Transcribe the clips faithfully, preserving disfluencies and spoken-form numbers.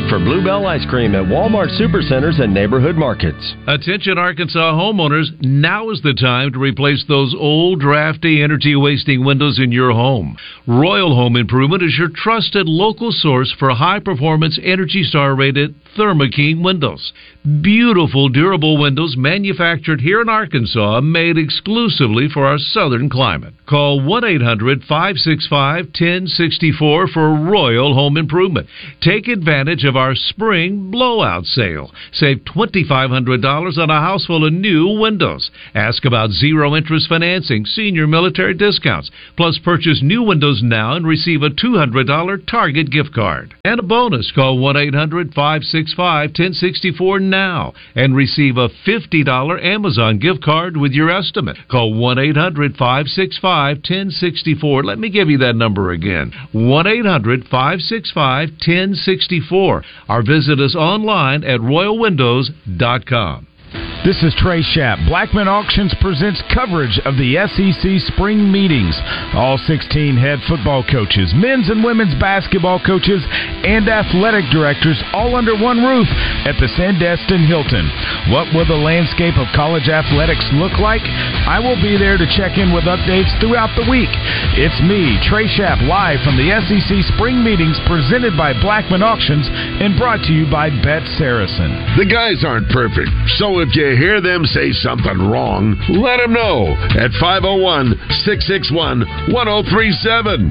for Bluebell Ice Cream at Walmart Supercenters and neighborhood markets. Attention Arkansas homeowners, now is the time to replace those old, drafty, energy-wasting windows in your home. Royal Home Improvement is your trusted local source for high-performance, Energy Star-rated Thermo King windows. Beautiful, durable windows manufactured here in Arkansas, made exclusively for our southern climate. Call one eight hundred five six five one oh six four for Royal Home Improvement. Take advantage of our spring blowout sale. Save two thousand five hundred dollars on a house full of new windows. Ask about zero-interest financing, senior military discounts. Plus, purchase new windows now and receive a two hundred dollars Target gift card. And a bonus, call one eight hundred five six five one oh six four now and receive a fifty dollars Amazon gift card with your estimate. Call one eight hundred five six five one oh six four. Let me give you that number again. one eight hundred five six five one oh six four. Or visit us online at royal windows dot com. This is Trey Schapp. Blackman Auctions presents coverage of the S E C spring meetings. All sixteen head football coaches, men's and women's basketball coaches, and athletic directors all under one roof at the Sandestin Hilton. What will the landscape of college athletics look like? I will be there to check in with updates throughout the week. It's me, Trey Schapp, live from the S E C spring meetings presented by Blackman Auctions and brought to you by Bet Saracen. The guys aren't perfect, so if you hear them say something wrong, let them know at five oh one, six six one, one oh three seven.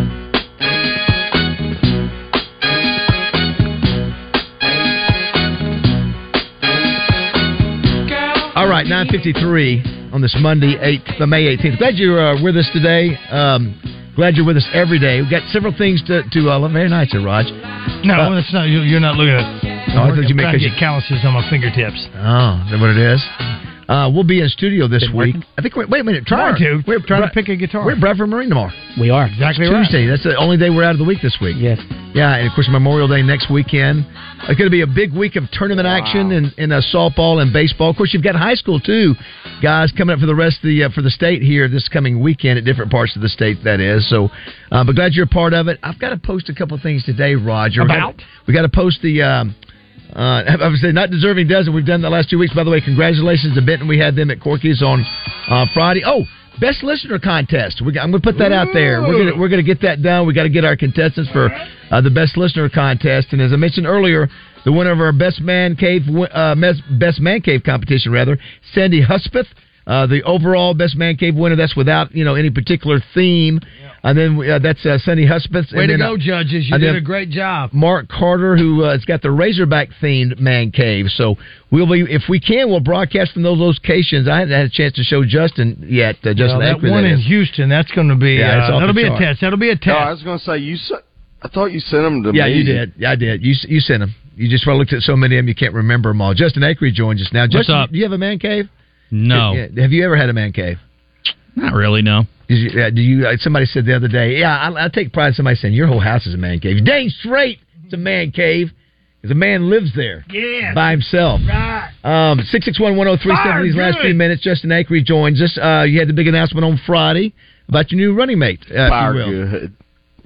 All right, nine fifty-three on this Monday, eighth, May eighteenth. Glad you're uh, with us today. Um, glad you're with us every day. We've got several things to... to uh, very nice, Raj. No, uh, that's not. You're not looking at... Oh, I thought you meant trying to get calluses on my fingertips. Oh, is that what it is? Uh, we'll be in studio this Been week. working? I think. We're, wait a minute. Try Trying to. We're trying to pick a guitar. We're at Bradford Marine tomorrow. We are exactly it's right. Tuesday. That's the only day we're out of the week this week. Yes. Yeah, and of course Memorial Day next weekend. It's going to be a big week of tournament wow. action in, in uh, softball and baseball. Of course, you've got high school too, guys coming up for the rest of the uh, for the state here this coming weekend at different parts of the state. That is so. Uh, but glad you're a part of it. I've got to post a couple of things today, Roger. About we got to post the. Um, Uh, I would say not deserving doesn't. We've done the last two weeks. By the way, congratulations to Benton. We had them at Corky's on uh, Friday. Oh, best listener contest. We, I'm going to put that out there. We're going we're going to get that done. We got to get our contestants for uh, the best listener contest. And as I mentioned earlier, the winner of our best man cave uh, best man cave competition, rather, Sandy Huspeth. Uh, the overall best man cave winner. That's without you know any particular theme. Yeah. And then uh, that's uh, Sandy Huspeth. Way and to then, go, uh, judges! You did a great job. Mark Carter, who uh, has got the Razorback themed man cave. So we'll be, if we can, we'll broadcast from those locations. I haven't had a chance to show Justin yet. Uh, Justin, well, that Ackley, one that in is. Houston. That's going to be. Yeah, uh, that'll be chart. a test. That'll be a test. No, I was going to say you. I thought you sent them to yeah, me. Yeah, you did. Yeah, I did. You you sent them. You just looked at so many of them, you can't remember them all. Justin Ackley joins us now. What's Justin, up? Do you have a man cave? No. Have you ever had a man cave? Not really, no. Did you, uh, do you? Uh, somebody said the other day, yeah, I, I take pride in somebody saying, your whole house is a man cave. Dang straight, it's a man cave. Because a man lives there yeah, by himself. Right. Um, six six one, one oh three seven, these good. last few minutes. Justin Ackley joins us. Uh, you had the big announcement on Friday about your new running mate, uh, Fire if you will. good.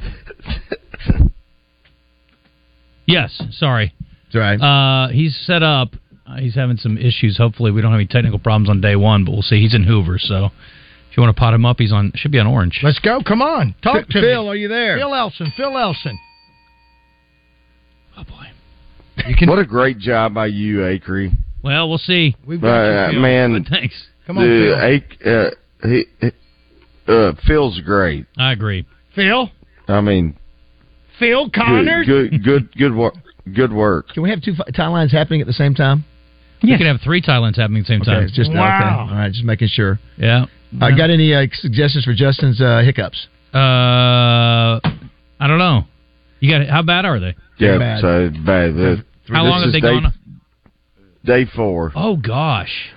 Yes, sorry. That's right. Uh, he's set up. Uh, he's having some issues. Hopefully, we don't have any technical problems on day one, but we'll see. He's in Hoover, so if you want to pot him up, he's on. Should be on Orange. Let's go. Come on, talk F- to Phil, me. are you there? Phil Elson. Phil Elson. Oh boy. You can. What a great job by you, Acree. Well, we'll see. We've got Uh, you, Phil. man, But thanks. Come on, the, Phil. Ac- uh, he, he- uh, Phil's great. I agree. Phil. I mean, Phil Connors. good, good, good, good work. Good work. Can we have two fi- tie lines happening at the same time? You can have three Thailands happening at the same Okay, time. it's just Wow. okay. All right, just making sure. Yeah. I uh, got any uh, suggestions for Justin's uh, hiccups? Uh, I don't know. You got how bad are they? Yeah, bad. so bad. The- How this long have is they day, gone? Day four. Oh gosh.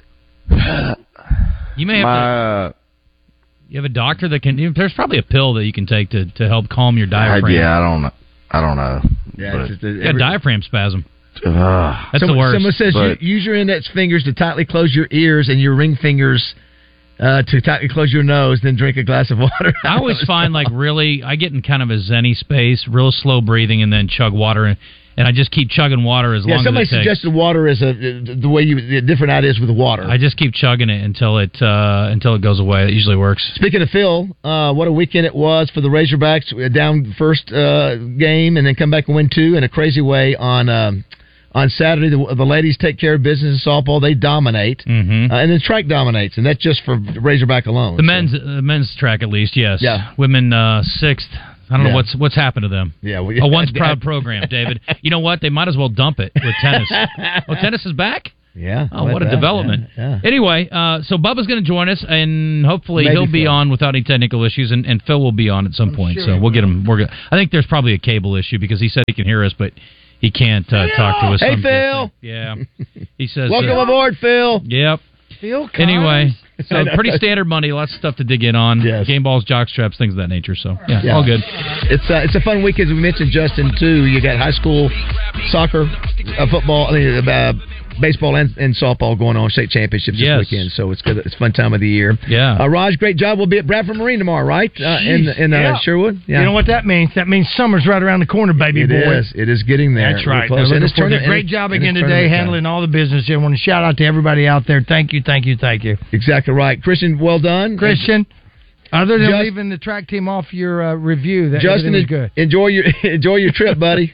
You may have My, to. uh, You have a doctor that can. There's probably a pill that you can take to, to help calm your diaphragm. yeah, I don't know. I don't know. Yeah, but, it's just, uh, You got every- diaphragm spasm. uh, That's someone, the worst. Someone says but- you, use your index fingers to tightly close your ears and your ring fingers uh, to tightly close your nose, then drink a glass of water. I always find like really, I get in kind of a zenny space, real slow breathing, and then chug water, and, and I just keep chugging water as yeah, long as it takes. somebody suggested water is a the way you the different ideas with water. I just keep chugging it until it uh, until it goes away. It usually works. Speaking of Phil, uh, what a weekend it was for the Razorbacks. Down first uh, game and then come back and win two in a crazy way on. Um, On Saturday, the, the ladies take care of business in softball. They dominate. Mm-hmm. Uh, and then track dominates, and that's just for Razorback alone. The so. men's uh, men's track, at least, yes. Yeah. Women, uh, sixth. I don't yeah. know what's what's happened to them. Yeah, we, a once proud program, David. You know what? They might as well dump it with tennis. Oh, tennis is back? Yeah. Oh, what a that. development. Yeah, yeah. Anyway, uh, so Bubba's going to join us, and hopefully Maybe he'll be Phil. on without any technical issues, and, and Phil will be on at some I'm point. sure so we'll get him. We're good. I think there's probably a cable issue because he said he can hear us, but he can't uh, talk to us. Hey, Some Phil. Yeah. He says. Welcome uh, aboard, Phil. Yep. Phil Connors. Anyway, so pretty standard Monday. Lots of stuff to dig in on. Yes. Game balls, jock straps, things of that nature. So, yeah, Yeah. all good. It's uh, it's a fun week, as we mentioned, Justin, too. You got high school soccer, uh, football, I mean, uh, baseball and, and softball going on, state championships this Yes. weekend. So it's good. It's a fun time of the year. Yeah. Uh, Raj, great job. We'll be at Bradford Marine tomorrow, right? Uh, in in uh, Yeah. Sherwood. Yeah. You know what that means? That means summer's right around the corner, baby It boy. is. It is getting there. That's We're right. close. Now, And looking it's forward to turning- a great and job it's again tournament today, time. handling all the business here. I want to shout out to everybody out there. Thank you, thank you, thank you. Exactly right. Christian, well done. Christian, other than Just- leaving the track team off your uh, review, that Justin, everything was good. enjoy your enjoy your trip, buddy.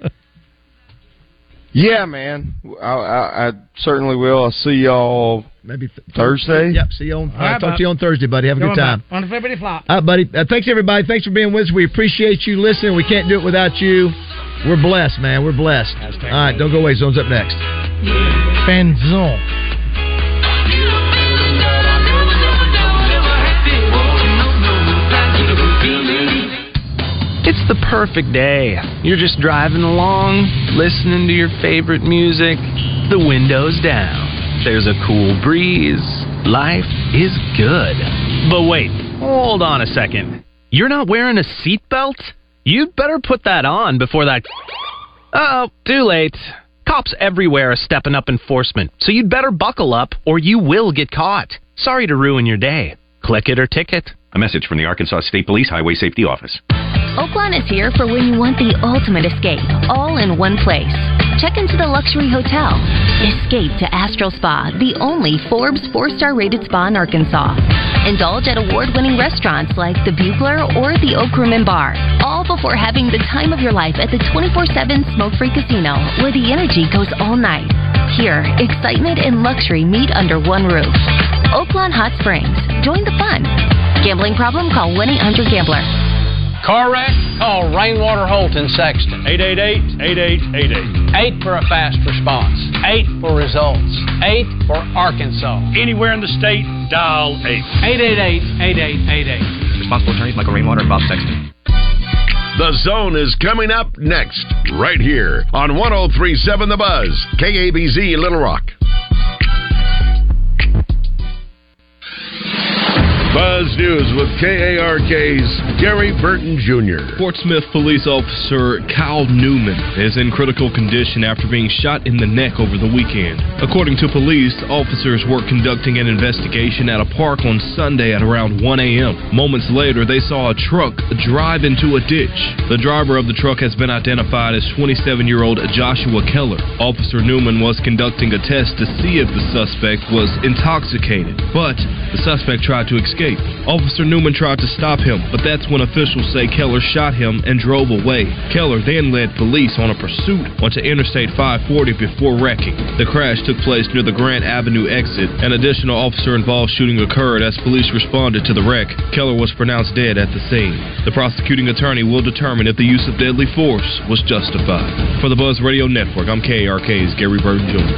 Yeah, man. I, I, I certainly will. I'll see y'all maybe th- Thursday. Yep. See you on. All right, uh, talk bud. to you on Thursday, buddy. Have a good time. On the flippity flop. All right, buddy. Uh, thanks, everybody. Thanks for being with us. We appreciate you listening. We can't do it without you. We're blessed, man. We're blessed. All right, don't go away. Zone's up next. Fanzone. It's the perfect day. You're just driving along, listening to your favorite music, the windows down. There's a cool breeze. Life is good. But wait, hold on a second. You're not wearing a seatbelt? You'd better put that on before that... Uh-oh, too late. Cops everywhere are stepping up enforcement, so you'd better buckle up or you will get caught. Sorry to ruin your day. Click it or ticket. A message from the Arkansas State Police Highway Safety Office. Oaklawn is here for when you want the ultimate escape, all in one place. Check into the luxury hotel. Escape to Astral Spa, the only Forbes four-star rated spa in Arkansas. Indulge at award-winning restaurants like the Bugler or the Oak Room and Bar, all before having the time of your life at the twenty-four seven smoke-free casino, where the energy goes all night. Here, excitement and luxury meet under one roof. Oaklawn Hot Springs. Join the fun. Gambling problem? Call one eight hundred gambler. Car wreck? Call Rainwater Holt in Sexton. eight eight eight, eight eight eight eight. eight for a fast response. eight for results. eight for Arkansas. Anywhere in the state, dial eight. eight eight eight, eight eight eight eight. Responsible attorneys Michael Rainwater and Bob Sexton. The Zone is coming up next, right here on one oh three point seven The Buzz, K A B Z Little Rock. Buzz News with K A R K's Gary Burton Junior Fort Smith police officer Kyle Newman is in critical condition after being shot in the neck over the weekend. According to police, officers were conducting an investigation at a park on Sunday at around one a.m. Moments later, they saw a truck drive into a ditch. The driver of the truck has been identified as twenty-seven-year-old Joshua Keller. Officer Newman was conducting a test to see if the suspect was intoxicated, but the suspect tried to escape. Officer Newman tried to stop him, but that's when officials say Keller shot him and drove away. Keller then led police on a pursuit onto Interstate five forty before wrecking. The crash took place near the Grant Avenue exit. An additional officer-involved shooting occurred as police responded to the wreck. Keller was pronounced dead at the scene. The prosecuting attorney will determine if the use of deadly force was justified. For the Buzz Radio Network, I'm K A R K's Gary Burton Junior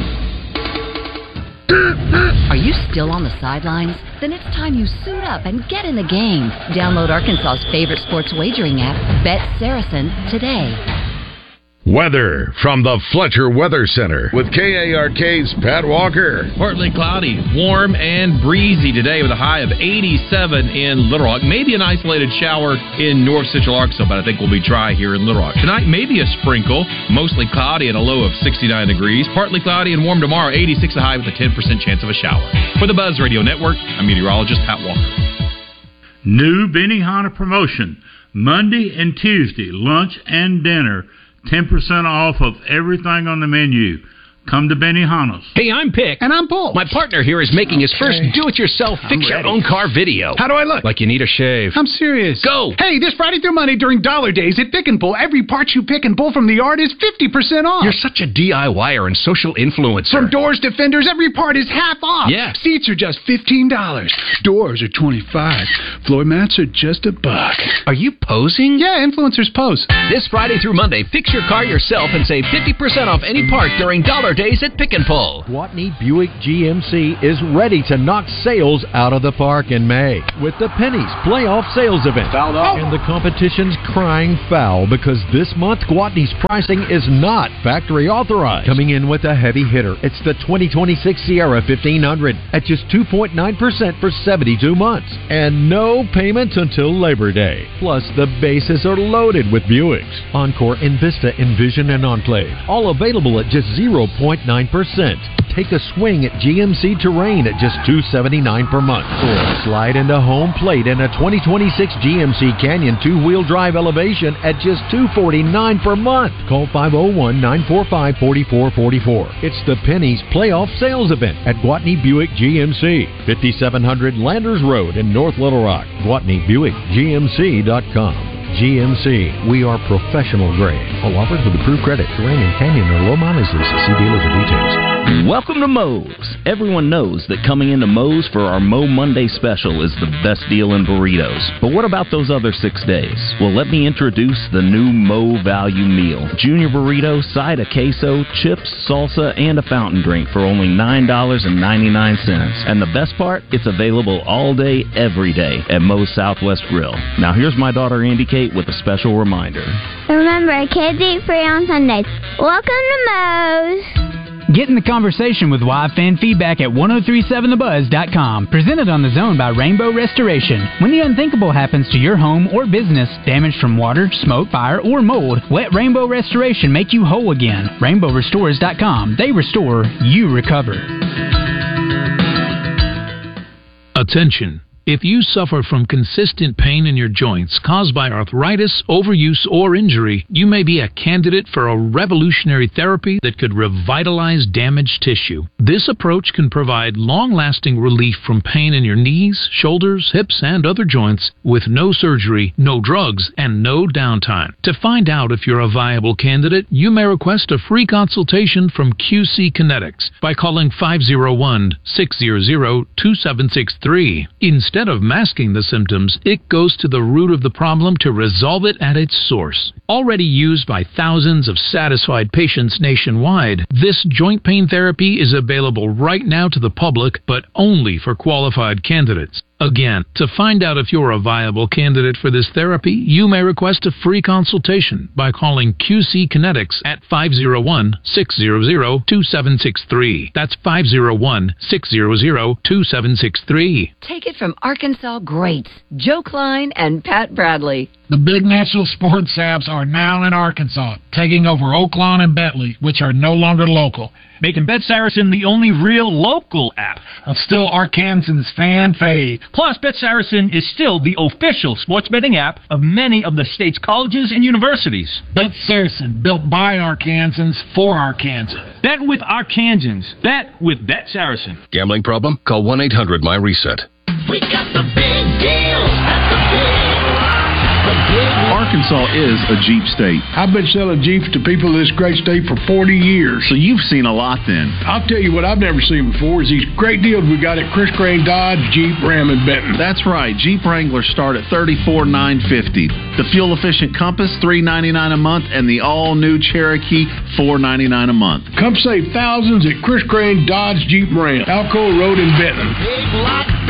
Are you still on the sidelines? Then it's time you suit up and get in the game. Download Arkansas's favorite sports wagering app, Bet Saracen, today. Weather from the Fletcher Weather Center with K A R K's Pat Walker. Partly cloudy, warm and breezy today with a high of eighty-seven in Little Rock. Maybe an isolated shower in North Central Arkansas, but I think we'll be dry here in Little Rock. Tonight, maybe a sprinkle, mostly cloudy and a low of sixty-nine degrees. Partly cloudy and warm tomorrow, eighty-six a high with a ten percent chance of a shower. For the Buzz Radio Network, I'm meteorologist Pat Walker. New Benihana promotion. Monday and Tuesday, lunch and dinner. ten percent off of everything on the menu. Come to Benihana's. Hey, I'm Pick. And I'm Paul. My partner here is making his first do-it-yourself fix-your-own-car video. How do I look? Like you need a shave. I'm serious. Go! Hey, this Friday through Monday during Dollar Days at Pick and Pull, every part you pick and pull from the yard is fifty percent off. You're such a DIYer and social influencer. From doors to fenders, every part is half off. Yeah. Seats are just fifteen dollars. Doors are twenty-five dollars. Floor mats are just a buck. Are you posing? Yeah, influencers pose. This Friday through Monday, fix your car yourself and save fifty percent off any part during Dollar Days at Pick and Pull. Gwatney Buick G M C is ready to knock sales out of the park in May with the Pennies Playoff Sales Event. Foul off. And the competition's crying foul because this month Gwatney's pricing is not factory authorized. Coming in with a heavy hitter, it's the twenty twenty-six Sierra fifteen hundred at just two point nine percent for seventy-two months. And no payments until Labor Day. Plus, the bases are loaded with Buicks. Encore, Envista, Envision, and Enclave. All available at just zero point nine percent. Take a swing at G M C Terrain at just two hundred seventy-nine dollars per month. Or slide into home plate in a twenty twenty-six G M C Canyon two-wheel drive elevation at just two hundred forty-nine dollars per month. Call five oh one, nine four five, four four four four. It's the Pennies Playoff Sales Event at Gwatney Buick G M C, fifty-seven hundred Landers Road in North Little Rock. Gwatney Buick G M C dot com. G M C, we are professional grade. All offers with approved credit. Terrain and Canyon are low mileage leases. See dealer for details. Welcome to Moe's. Everyone knows that coming into Moe's for our Mo Monday special is the best deal in burritos. But what about those other six days? Well, let me introduce the new Mo Value Meal. Junior burrito, side of queso, chips, salsa, and a fountain drink for only nine dollars and ninety-nine cents. And the best part? It's available all day, every day at Moe's Southwest Grill. Now here's my daughter Andy Kate with a special reminder. Remember, kids eat free on Sundays. Welcome to Moe's. Get in the conversation with live fan feedback at ten thirty-seven the buzz dot com. Presented on the Zone by Rainbow Restoration. When the unthinkable happens to your home or business, damage from water, smoke, fire, or mold, let Rainbow Restoration make you whole again. rainbow restores dot com. They restore, you recover. Attention. If you suffer from consistent pain in your joints caused by arthritis, overuse, or injury, you may be a candidate for a revolutionary therapy that could revitalize damaged tissue. This approach can provide long-lasting relief from pain in your knees, shoulders, hips, and other joints with no surgery, no drugs, and no downtime. To find out if you're a viable candidate, you may request a free consultation from Q C Kinetics by calling five oh one, six hundred, two seven six three. Instead Instead of masking the symptoms, it goes to the root of the problem to resolve it at its source. Already used by thousands of satisfied patients nationwide, this joint pain therapy is available right now to the public, but only for qualified candidates. Again, to find out if you're a viable candidate for this therapy, you may request a free consultation by calling Q C Kinetics at five oh one, six hundred, two seven six three. That's five oh one, six hundred, two seven six three. Take it from Arkansas greats, Joe Klein and Pat Bradley. The big national sports apps are now in Arkansas, taking over Oaklawn and Bentley, which are no longer local, making Bet Saracen the only real local app. But still Arkansans' fan fave. Plus, Bet Saracen is still the official sports betting app of many of the state's colleges and universities. Bet Saracen, built by Arkansans for Arkansans. Bet with Arkansans. Bet with Bet Saracen. Gambling problem? Call one eight hundred my reset. We got the big deals at the big. Arkansas is a Jeep state. I've been selling Jeeps to people in this great state for forty years. So you've seen a lot then. I'll tell you what I've never seen before is these great deals we got at Chris Crane Dodge, Jeep, Ram, and Benton. That's right. Jeep Wranglers start at thirty-four thousand nine hundred fifty dollars. The fuel-efficient Compass, three hundred ninety-nine dollars a month, and the all-new Cherokee, four hundred ninety-nine dollars a month. Come save thousands at Chris Crane Dodge, Jeep, Ram, Alcoa Road in Benton. Big lot,